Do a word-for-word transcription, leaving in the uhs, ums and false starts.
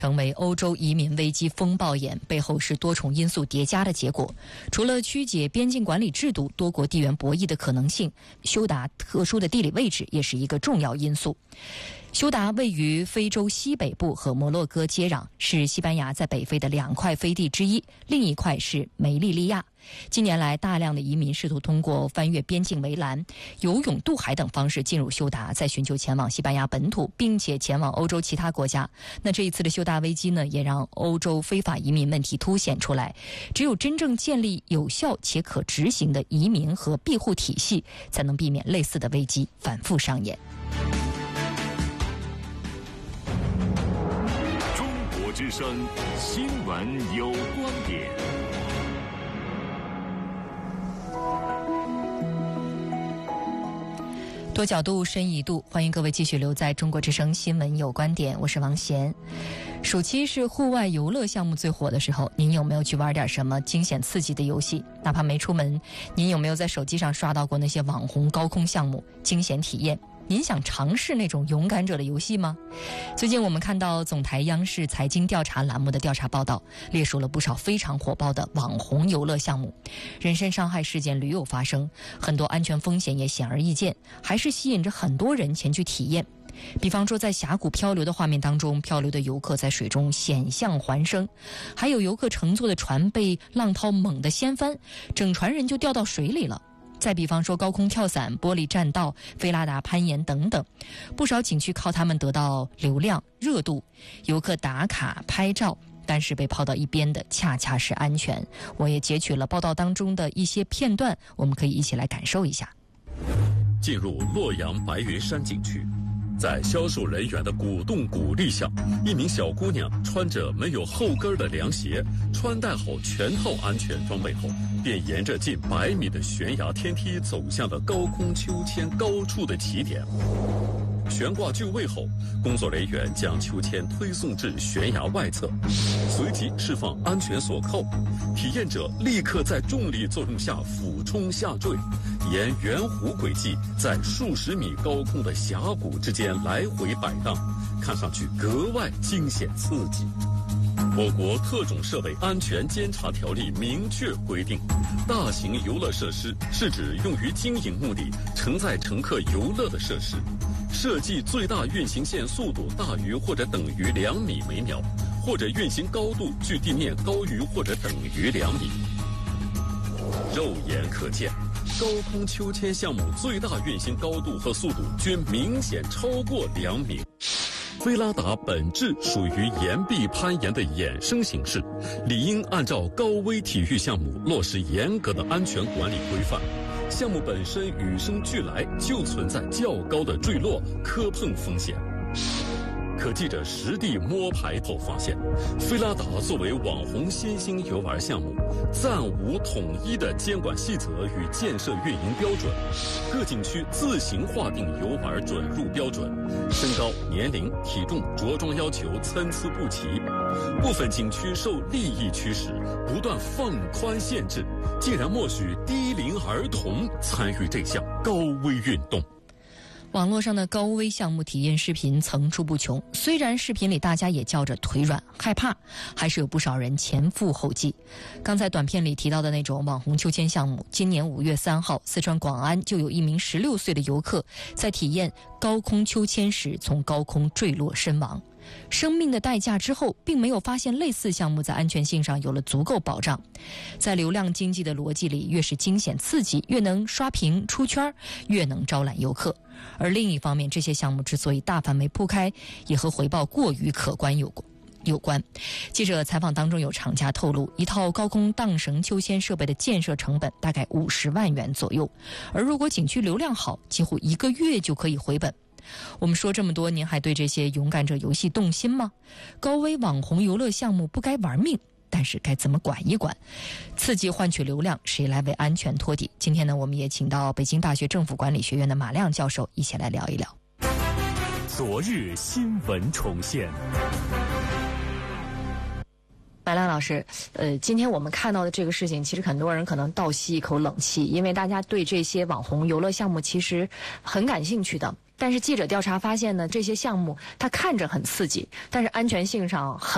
成为欧洲移民危机风暴眼，背后是多重因素叠加的结果。除了曲解边境管理制度、多国地缘博弈的可能性，休达特殊的地理位置也是一个重要因素。休达位于非洲西北部，和摩洛哥接壤，是西班牙在北非的两块飞地之一，另一块是梅利利亚。近年来，大量的移民试图通过翻越边境围栏、游泳渡海等方式进入休达，再寻求前往西班牙本土，并且前往欧洲其他国家。那这一次的休达危机呢，也让欧洲非法移民问题凸显出来。只有真正建立有效且可执行的移民和庇护体系，才能避免类似的危机反复上演。 中国之声新闻有观点。 多角度，深一度，欢迎各位继续留在中国之声新闻有观点，我是王贤。暑期是户外游乐项目最火的时候，您有没有去玩点什么惊险刺激的游戏？哪怕没出门，您有没有在手机上刷到过那些网红高空项目、惊险体验？您想尝试那种勇敢者的游戏吗？最近我们看到总台央视财经调查栏目的调查报道，列出了不少非常火爆的网红游乐项目，人身伤害事件屡有发生，很多安全风险也显而易见，还是吸引着很多人前去体验。比方说，在峡谷漂流的画面当中，漂流的游客在水中险象环生，还有游客乘坐的船被浪涛猛地掀翻，整船人就掉到水里了。再比方说，高空跳伞、玻璃栈道、菲拉达攀岩等等，不少景区靠他们得到流量热度，游客打卡拍照，但是被抛到一边的恰恰是安全。我也截取了报道当中的一些片段，我们可以一起来感受一下。 进入洛阳白云山景区，在销售人员的鼓动鼓励下，一名小姑娘穿着没有后跟的凉鞋，穿戴好全套安全装备后，便沿着近百米的悬崖天梯走向了高空秋千高处的起点。悬挂就位后，工作人员将秋千推送至悬崖外侧，随即释放安全锁扣，体验者立刻在重力作用下俯冲下坠，沿圆弧轨迹在数十米高空的峡谷之间来回摆荡，看上去格外惊险刺激。我国特种设备安全监察条例明确规定，大型游乐设施是指用于经营目的、承载乘客游乐的设施，设计最大运行线速度大于或者等于两米每秒，或者运行高度距地面高于或者等于两米。肉眼可见，高空秋千项目最大运行高度和速度均明显超过两米。菲拉达本质属于岩壁攀岩的衍生形式，理应按照高危体育项目落实严格的安全管理规范。项目本身与生俱来就存在较高的坠落、磕碰风险。可记者实地摸排后发现，菲拉达作为网红新兴游玩项目，暂无统一的监管细则与建设运营标准，各景区自行划定游玩准入标准，身高、年龄、体重、着装要求参差不齐，部分景区受利益驱使，不断放宽限制，竟然默许低龄儿童参与这项高危运动。 网络上的高危项目体验视频层出不穷，虽然视频里大家也叫着腿软害怕，还是有不少人前赴后继。刚才短片里提到的那种网红秋千项目，今年五月三号，四川广安就有一名十六岁的游客在体验高空秋千时从高空坠落身亡。生命的代价之后，并没有发现类似项目在安全性上有了足够保障。在流量经济的逻辑里，越是惊险刺激，越能刷屏出圈，越能招揽游客。而另一方面，这些项目之所以大范围铺开，也和回报过于可观有关。有关。记者采访当中有厂家透露，一套高空荡绳秋千设备的建设成本大概五十万元左右，而如果景区流量好，几乎一个月就可以回本。我们说这么多，您还对这些勇敢者游戏动心吗？高危网红游乐项目不该玩命，但是该怎么管一管？刺激换取流量，谁来为安全托底？今天呢，我们也请到北京大学政府管理学院的马亮教授一起来聊一聊。 昨日新闻重现。 马亮老师，呃，今天我们看到的这个事情，其实很多人可能倒吸一口冷气，因为大家对这些网红游乐项目其实很感兴趣的。但是记者调查发现呢，这些项目它看着很刺激，但是安全性上很